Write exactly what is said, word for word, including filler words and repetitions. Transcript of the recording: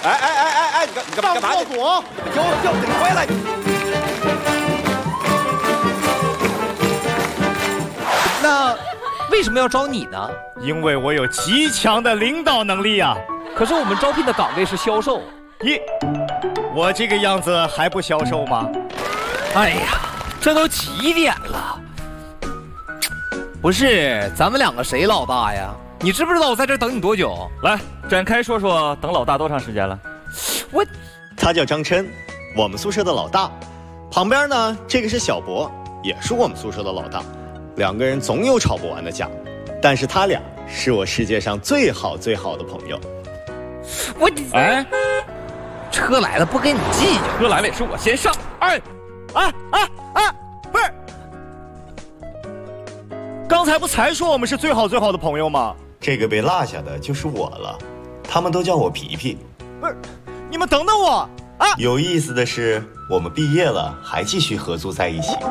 哎哎哎哎哎，你干你干干嘛？ 上厕所， 有有，你回来！ 那为什么要招你呢？ 因为我有极强的领导能力呀。 可是我们招聘的岗位是销售。 咦，我这个样子还不销售吗？ 哎呀，这都几点了？不是，咱们两个谁老大呀？你知不知道我在这等你多久？ 来，展开说说，等老大多长时间了？ 我， 他叫张琛，我们宿舍的老大。旁边呢，这个是小博，也是我们宿舍的老大。两个人总有吵不完的架，但是他俩是我世界上最好最好的朋友。 我， 哎， 车来了不跟你计较， 车来了也是我先上。哎，啊啊啊！不是，刚才不才说我们是最好最好的朋友吗？ 这个被落下的就是我了，他们都叫我皮皮。 不是，你们等等我啊！ 有意思的是，我们毕业了还继续合租在一起。